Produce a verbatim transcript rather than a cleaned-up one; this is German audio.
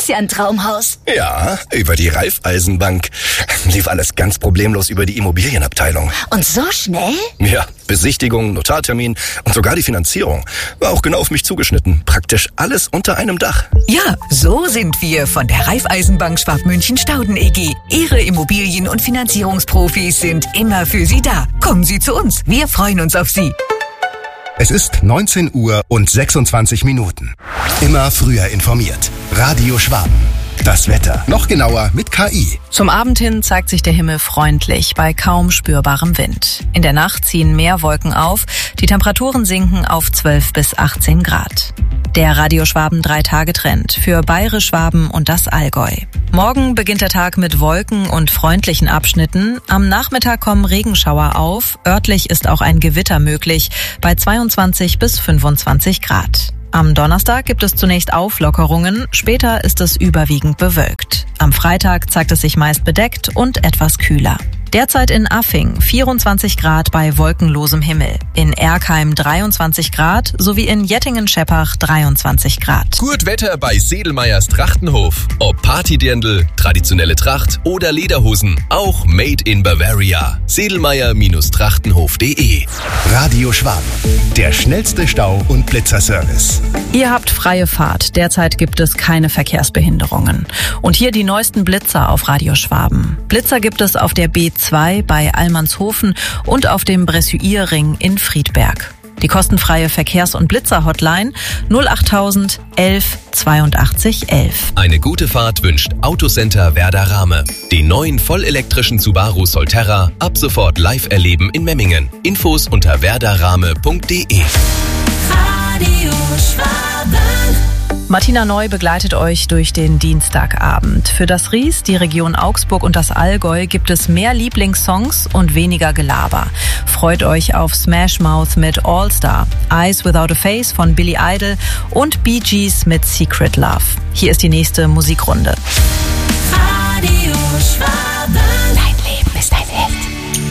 ist ja ein Traumhaus. Ja, über die Raiffeisenbank. Lief alles ganz problemlos über die Immobilienabteilung. Und so schnell? Ja, Besichtigung, Notartermin und sogar die Finanzierung. War auch genau auf mich zugeschnitten. Praktisch alles unter einem Dach. Ja, so sind wir von der Raiffeisenbank Schwabmünchen-Stauden E G. Ihre Immobilien- und Finanzierungsprofis sind immer für Sie da. Kommen Sie zu uns. Wir freuen uns auf Sie. Es ist neunzehn Uhr und sechsundzwanzig Minuten. Immer früher informiert. Radio Schwaben. Das Wetter. Noch genauer mit K I. Zum Abend hin zeigt sich der Himmel freundlich bei kaum spürbarem Wind. In der Nacht ziehen mehr Wolken auf. Die Temperaturen sinken auf zwölf bis achtzehn Grad. Der Radio Schwaben Drei-Tage-Trend für Bayerisch-Schwaben und das Allgäu. Morgen beginnt der Tag mit Wolken und freundlichen Abschnitten. Am Nachmittag kommen Regenschauer auf. Örtlich ist auch ein Gewitter möglich bei zweiundzwanzig bis fünfundzwanzig Grad. Am Donnerstag gibt es zunächst Auflockerungen, später ist es überwiegend bewölkt. Am Freitag zeigt es sich meist bedeckt und etwas kühler. Derzeit in Affing vierundzwanzig Grad bei wolkenlosem Himmel, in Erkheim dreiundzwanzig Grad sowie in Jettingen-Scheppach dreiundzwanzig Grad. Gut Wetter bei Sedelmeyers Trachtenhof. Ob Partydirndl, traditionelle Tracht oder Lederhosen, auch made in Bavaria. Sedelmeyer Trachtenhof punkt de. Radio Schwaben. Der schnellste Stau- und Blitzerservice. Ihr habt freie Fahrt. Derzeit gibt es keine Verkehrsbehinderungen. Und hier die neuesten Blitzer auf Radio Schwaben. Blitzer gibt es auf der B zwei bei Allmannshofen und auf dem Bressuire-Ring in Friedberg. Die kostenfreie Verkehrs- und Blitzer-Hotline null achttausend elf zweiundachtzig elf. Eine gute Fahrt wünscht Autocenter Werder Rahme. Den neuen vollelektrischen Subaru Solterra ab sofort live erleben in Memmingen. Infos unter werderrahme punkt de. Radio Schwaben. Martina Neu begleitet euch durch den Dienstagabend. Für das Ries, die Region Augsburg und das Allgäu gibt es mehr Lieblingssongs und weniger Gelaber. Freut euch auf Smash Mouth mit All Star, Eyes Without a Face von Billy Idol und Bee Gees mit Secret Love. Hier ist die nächste Musikrunde.